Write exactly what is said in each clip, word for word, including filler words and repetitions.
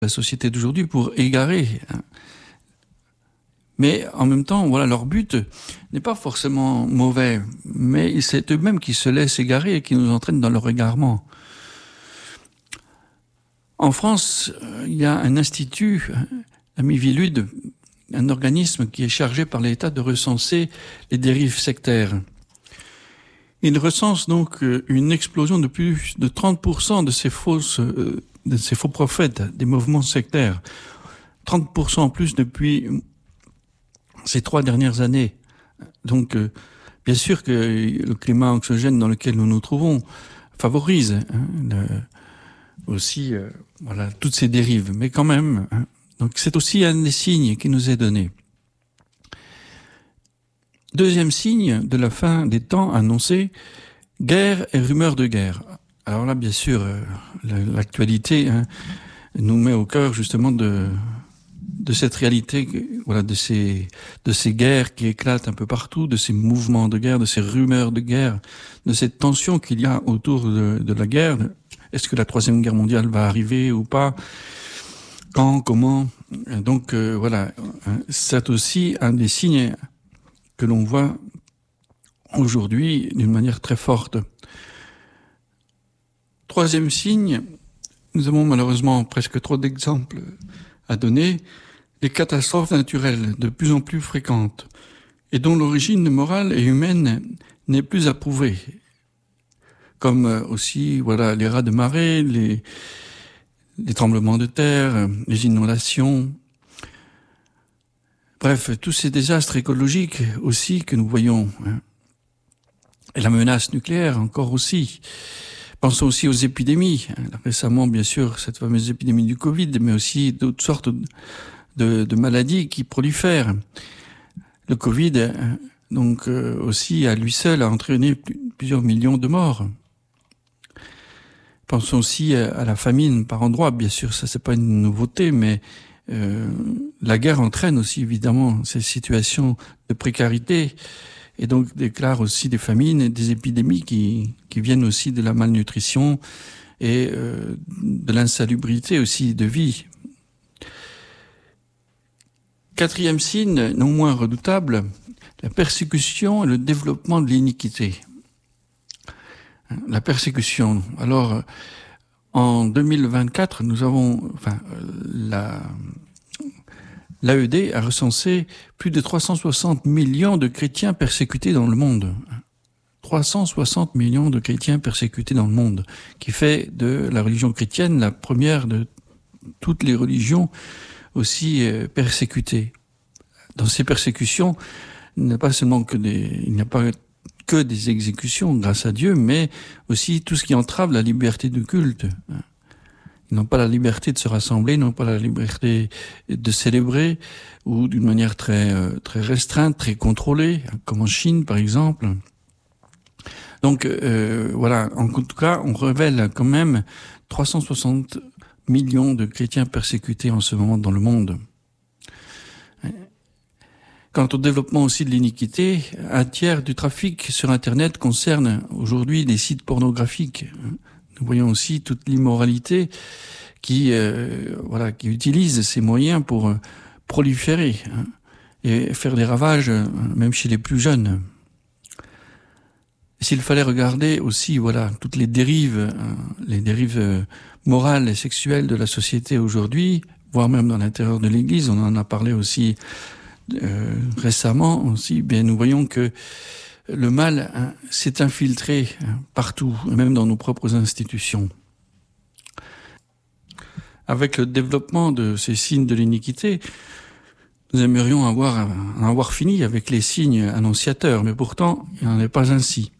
la société d'aujourd'hui pour égarer. Mais en même temps, voilà, leur but n'est pas forcément mauvais, mais c'est eux-mêmes qui se laissent égarer et qui nous entraînent dans leur égarement. En France, il y a un institut, la Miviludes, un organisme qui est chargé par l'État de recenser les dérives sectaires. Il recense donc une explosion de plus de trente pour cent de ces fausses, de ces faux prophètes, des mouvements sectaires. trente pour cent en plus depuis ces trois dernières années. Donc, euh, bien sûr que le climat anxiogène dans lequel nous nous trouvons favorise hein, le, aussi euh, voilà toutes ces dérives. Mais quand même, hein, donc c'est aussi un des signes qui nous est donné. Deuxième signe de la fin des temps annoncé, guerre et rumeurs de guerre. Alors là, bien sûr, euh, l'actualité hein, nous met au cœur justement de de cette réalité, voilà, de ces de ces guerres qui éclatent un peu partout, de ces mouvements de guerre, de ces rumeurs de guerre, de cette tension qu'il y a autour de, de la guerre. Est-ce que la troisième guerre mondiale va arriver ou pas? Quand, comment? Donc euh, voilà, c'est aussi un des signes que l'on voit aujourd'hui d'une manière très forte. Troisième signe, nous avons malheureusement presque trop d'exemples à donner, les catastrophes naturelles de plus en plus fréquentes et dont l'origine morale et humaine n'est plus à prouver. Comme aussi, voilà, les raz de marée, les, les tremblements de terre, les inondations. Bref, tous ces désastres écologiques aussi que nous voyons. Hein. Et la menace nucléaire encore aussi. Pensons aussi aux épidémies. Récemment, bien sûr, cette fameuse épidémie du Covid, mais aussi d'autres sortes de, de maladies qui prolifèrent. Le Covid, donc, euh, aussi, à lui seul, a entraîné plusieurs millions de morts. Pensons aussi à la famine par endroits. Bien sûr, ça, c'est pas une nouveauté, mais euh, la guerre entraîne aussi, évidemment, ces situations de précarité. Et donc déclare aussi des famines et des épidémies qui, qui viennent aussi de la malnutrition et euh, de l'insalubrité aussi de vie. Quatrième signe, non moins redoutable, la persécution et le développement de l'iniquité. La persécution. Alors, en deux mille vingt-quatre, nous avons, enfin, la... l'A E D a recensé plus de trois cent soixante millions de chrétiens persécutés dans le monde. trois cent soixante millions de chrétiens persécutés dans le monde, qui fait de la religion chrétienne la première de toutes les religions aussi persécutées. Dans ces persécutions, il n'y a pas seulement que des, il n'y a pas que des exécutions, grâce à Dieu, mais aussi tout ce qui entrave la liberté de culte. Ils n'ont pas la liberté de se rassembler, ils n'ont pas la liberté de célébrer, ou d'une manière très euh, très restreinte, très contrôlée, comme en Chine par exemple. Donc euh, voilà, en tout cas, on révèle quand même trois cent soixante millions de chrétiens persécutés en ce moment dans le monde. Quant au développement aussi de l'iniquité, un tiers du trafic sur Internet concerne aujourd'hui des sites pornographiques. Nous voyons aussi toute l'immoralité qui, euh, voilà, qui utilise ces moyens pour euh, proliférer hein, et faire des ravages, euh, même chez les plus jeunes. Et s'il fallait regarder aussi, voilà, toutes les dérives, euh, les dérives euh, morales et sexuelles de la société aujourd'hui, voire même dans l'intérieur de l'Église, on en a parlé aussi euh, récemment aussi. Bien, nous voyons que le mal hein, s'est infiltré hein, partout, même dans nos propres institutions. Avec le développement de ces signes de l'iniquité, nous aimerions avoir, en avoir fini avec les signes annonciateurs, mais pourtant, il n'en est pas ainsi.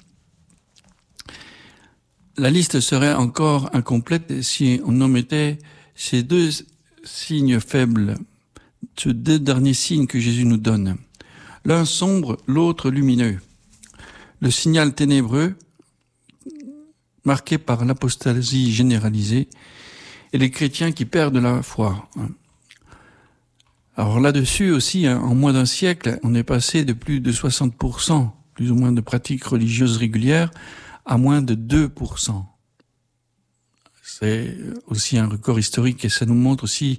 La liste serait encore incomplète si on omettait ces deux signes faibles, ces deux derniers signes que Jésus nous donne. L'un sombre, l'autre lumineux. Le signal ténébreux, marqué par l'apostasie généralisée, et les chrétiens qui perdent la foi. Alors là-dessus aussi, en moins d'un siècle, on est passé de plus de soixante pour cent, plus ou moins de pratiques religieuses régulières, à moins de deux pour cent. C'est aussi un record historique et ça nous montre aussi